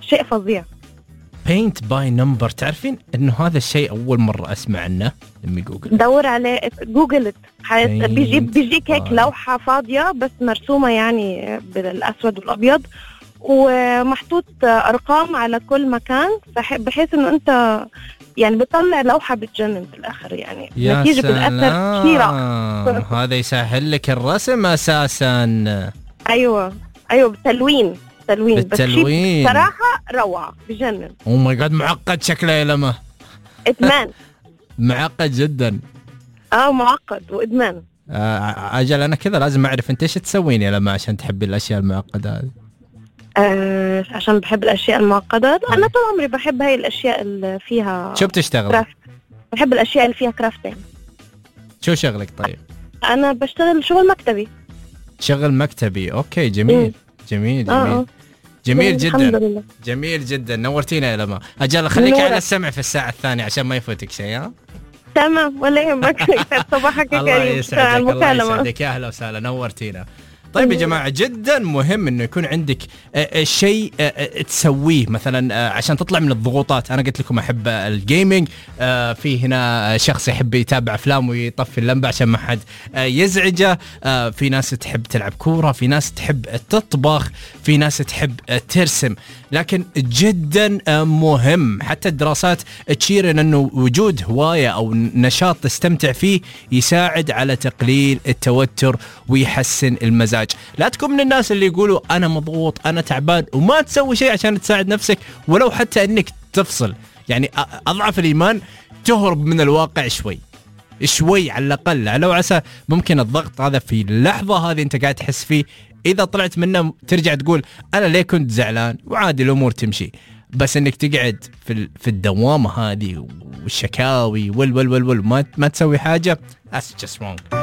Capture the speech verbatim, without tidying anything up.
شيء فظيع. paint by number، تعرفين انه هذا الشيء اول مرة اسمع عنه لما جوجل. دور عليه جوجل، بيجيب بيجيك هيك لوحة فاضية بس مرسومة يعني بالاسود والابيض، ومحطوط ارقام على كل مكان بحيث انه انت يعني بتطلع لوحة بتجنن في الاخر، يعني نتيجة بالاثر كثيرة. هذا يسهل لك الرسم اساسا. ايوه ايوه بالتلوين تلوين بالتلوين صراحة روعة بجنن. او ماي جاد، معقد شكله يا لما. ادمان. معقد جدا. اه معقد وادمان. آه اجل انا كذا لازم اعرف انت ايش تسوين يا لما عشان تحبي الاشياء المعقدة هذه. آه عشان بحب الاشياء المعقدة. انا طول عمري بحب هاي الاشياء اللي فيها. شو بتشتغل؟ كرافت. بحب الاشياء اللي فيها كرافتين. شو شغلك طيب؟ انا بشتغل شغل مكتبي. شغل مكتبي، اوكي جميل. مم. جميل جميل آه. جميل جدا. جميل جدا، نورتينا يا لما. اجل خليك نورة. على السمع في الساعة الثانية عشان ما يفوتك شيء. ها تمام ولا يهمك. صباحك كريم. الله يسعدك. الله يسعدك، يا اهلا وسهلا، نورتينا. طيب يا جماعة، جدا مهم انه يكون عندك شيء تسويه مثلا عشان تطلع من الضغوطات. انا قلت لكم احب الجيمنج، في هنا شخص يحب يتابع افلام ويطفي اللمبة عشان ما حد يزعجه، في ناس تحب تلعب كورة، في ناس تحب تطبخ، في ناس تحب ترسم. لكن جدا مهم، حتى الدراسات تشير انه وجود هواية او نشاط تستمتع فيه يساعد على تقليل التوتر ويحسن المزاج. لا تكون من الناس اللي يقولوا أنا مضغوط أنا تعبان وما تسوي شيء عشان تساعد نفسك ولو حتى أنك تفصل. يعني أضعف الإيمان تهرب من الواقع شوي شوي على الأقل، لو عسى ممكن الضغط هذا في اللحظة هذه أنت قاعد تحس فيه إذا طلعت منه ترجع تقول أنا ليه كنت زعلان وعادي الأمور تمشي. بس انك تقعد في في الدوامه هذه والشكاوي وال وال وال, وال ما ما تسوي حاجه، that's just wrong.